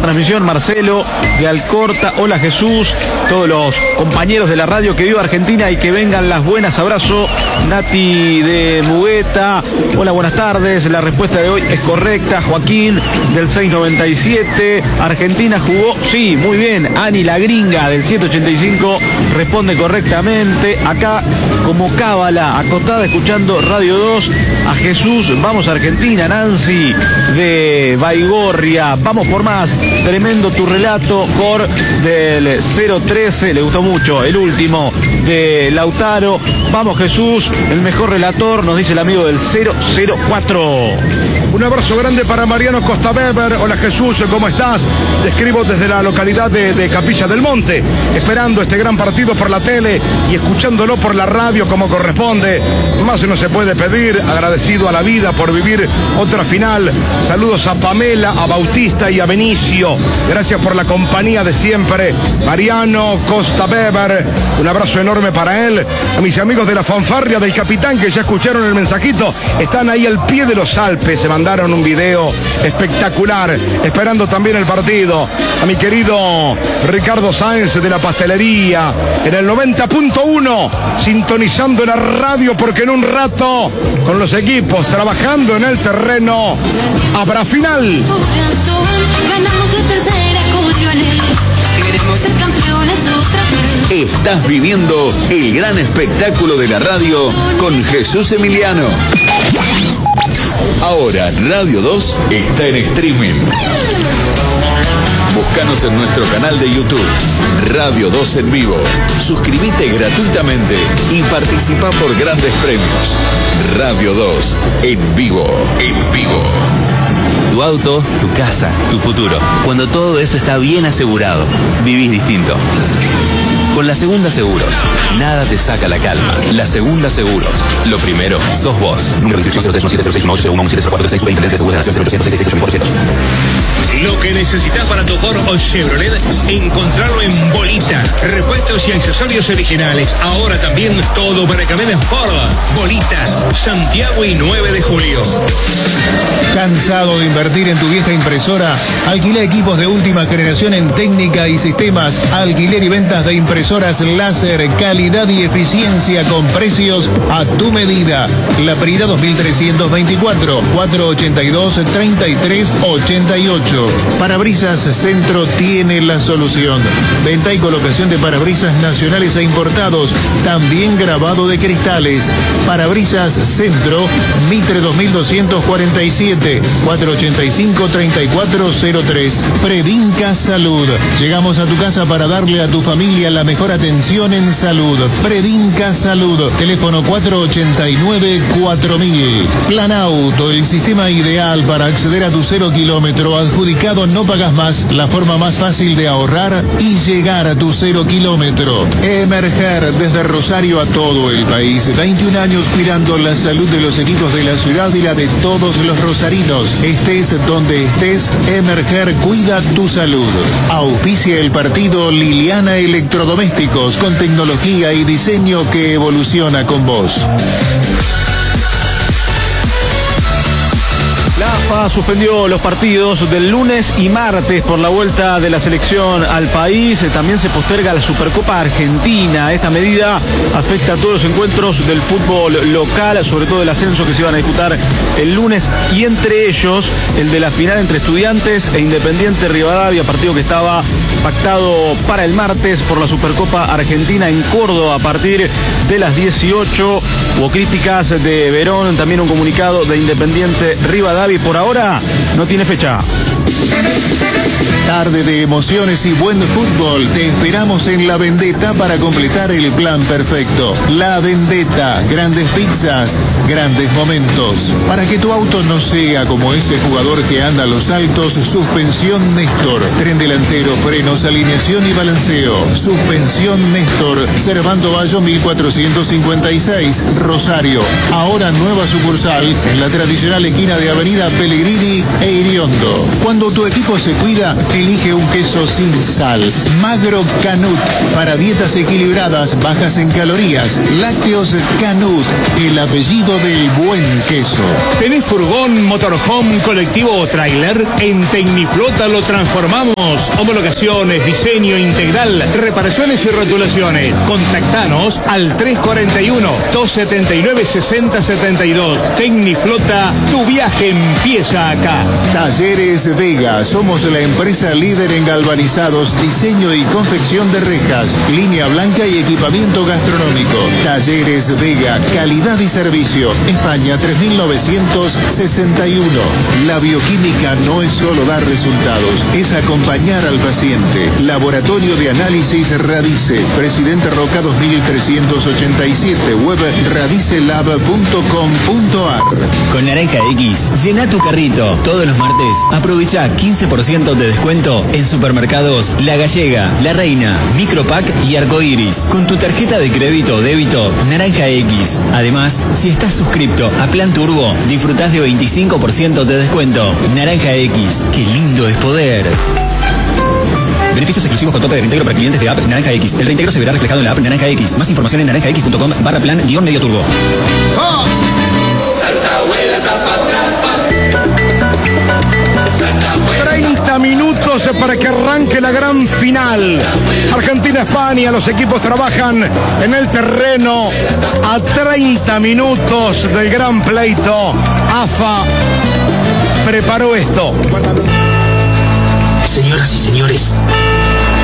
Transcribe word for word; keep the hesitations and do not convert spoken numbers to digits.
transmisión, Marcelo de Alcorta, hola Jesús, todos los compañeros de la radio, que viva Argentina y que vengan las buenas, abrazo. Nati de Mugueta, hola, buenas tardes, la respuesta de hoy es correcta. Joaquín del seiscientos noventa y siete, Argentina jugó, sí, muy bien. Ani la gringa del siete ochenta y cinco responde correctamente. Acá como cábala, acotada escuchando Radio dos, a Jesús, vamos a Argentina. Nancy de Baigorria, vamos por más, tremendo tu relato. Jor del cero trece, le gustó mucho el último de Lautaro, vamos Jesús, el mejor relator, nos dice el amigo del cero cero cuatro. Un abrazo grande para Mariano Costa Weber. Hola Jesús, ¿cómo estás? Te escribo desde la localidad de, de Capilla del Monte, esperando este gran partido por la tele y escuchándolo por la radio como corresponde. Más no se puede pedir, agradecido a la vida por vivir otra final. Saludos a Pamela, a Bautista y a Benicio. Gracias por la compañía de siempre. Mariano Costa Weber, un abrazo enorme para él. A mis amigos de la fanfarria del capitán que ya escucharon el mensajito, están ahí al pie de los Alpes, se mandaron un video espectacular, esperando también el partido. A mi querido Ricardo Sáenz de la pastelería, en el noventa punto uno, sintonizando la radio, porque en un rato, con los equipos trabajando en el terreno, habrá final. Estás viviendo el gran espectáculo de la radio con Jesús Emiliano. Ahora Radio dos está en streaming. Búscanos en nuestro canal de YouTube, Radio dos en vivo. Suscríbete gratuitamente y participa por grandes premios. Radio dos en vivo, en vivo. Tu auto, tu casa, tu futuro. Cuando todo eso está bien asegurado, vivís distinto. Con La Segunda Seguros, nada te saca la calma. La Segunda Seguros, lo primero, sos vos. Número de inscripción cero tres uno siete cero seis uno ocho cero uno uno siete cero cuatro seis, Superintendencia de Seguros de la Nación cero ochocientos seis seis ocho cuatro cero. Lo que necesitas para tu Ford o Chevrolet, encontrarlo en Bolita. Repuestos y accesorios originales. Ahora también todo para camiones Ford. Bolita, Santiago y nueve de julio. ¿Cansado de invertir en tu vieja impresora? Alquila equipos de última generación en técnica y sistemas. Alquiler y ventas de impresoras láser, calidad y eficiencia con precios a tu medida. La Prida dos mil trescientos veinticuatro, cuatrocientos ochenta y dos, treinta y tres ochenta y ocho. Parabrisas Centro tiene la solución. Venta y colocación de parabrisas nacionales e importados, también grabado de cristales. Parabrisas Centro, Mitre dos mil doscientos cuarenta y siete, cuatrocientos ochenta y cinco, treinta y cuatro cero tres. Previnca Salud. Llegamos a tu casa para darle a tu familia la mejor atención en salud. Previnca Salud. Teléfono cuatro ochenta y nueve cuatro mil. Plan Auto, el sistema ideal para acceder a tu cero kilómetro. Adjudicado, no pagas más. La forma más fácil de ahorrar y llegar a tu cero kilómetro. Emerger, desde Rosario a todo el país. veintiún años cuidando la salud de los equipos de la ciudad y la de todos los rosarinos. Estés donde estés, Emerger cuida tu salud. Auspicia el partido Liliana Electrodomésticos, con tecnología y diseño que evoluciona con vos. La A F A suspendió los partidos del lunes y martes por la vuelta de la selección al país. También se posterga la Supercopa Argentina. Esta medida afecta a todos los encuentros del fútbol local, sobre todo el ascenso que se iban a disputar el lunes, y entre ellos el de la final entre Estudiantes e Independiente Rivadavia, partido que estaba pactado para el martes por la Supercopa Argentina en Córdoba a partir de las dieciocho. Hubo críticas de Verón, también un comunicado de Independiente Rivadavia, y por ahora no tiene fecha. Tarde de emociones y buen fútbol. Te esperamos en La Vendetta para completar el plan perfecto. La Vendetta, grandes pizzas, grandes momentos. Para que tu auto no sea como ese jugador que anda a los altos, suspensión Néstor. Tren delantero, frenos, alineación y balanceo. Suspensión Néstor. Servando Bayo mil cuatrocientos cincuenta y seis, Rosario. Ahora nueva sucursal en la tradicional esquina de Avenida Pellegrini e Iriondo. Cuando tu equipo se cuida, el Elige un queso sin sal. Magro Canut. Para dietas equilibradas, bajas en calorías. Lácteos Canut. El apellido del buen queso. ¿Tenés furgón, motorhome, colectivo o tráiler? En Tecniflota lo transformamos. Homologaciones, diseño integral, reparaciones y rotulaciones. Contactanos al tres cuarenta y uno, dos setenta y nueve, sesenta setenta y dos. Tecniflota, tu viaje empieza acá. Talleres Vega. Somos la empresa líder en galvanizados, diseño y confección de rejas, línea blanca y equipamiento gastronómico. Talleres Vega. Calidad y servicio. España tres mil novecientos sesenta y uno. La bioquímica no es solo dar resultados, es acompañar al paciente. Laboratorio de Análisis Radice. Presidente Roca dos mil trescientos ochenta y siete. Web radicelab punto com punto ar. Con Naranja X, llena tu carrito. Todos los martes, aprovecha quince por ciento de descuento en supermercados La Gallega, La Reina, Micropack y Arcoiris. Con tu tarjeta de crédito o débito, Naranja X. Además, si estás suscripto a Plan Turbo, disfrutás de veinticinco por ciento de descuento. Naranja X, qué lindo es poder. Beneficios exclusivos con tope de reintegro para clientes de app Naranja X. El reintegro se verá reflejado en la app Naranja X. Más información en naranja x punto com barra plan guión medio turbo. ¡Oh! treinta minutos para que arranque la gran final. Argentina-España, los equipos trabajan en el terreno a treinta minutos del gran pleito. A F A preparó esto. Señoras y señores,